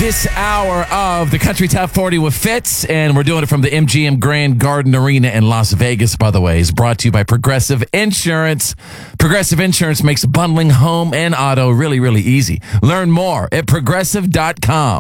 this hour of the Country Top 40 with Fitz, and we're doing it from the MGM Grand Garden Arena in Las Vegas, by the way. It's brought to you by Progressive Insurance. Progressive Insurance makes bundling home and auto really, really easy. Learn more at progressive.com.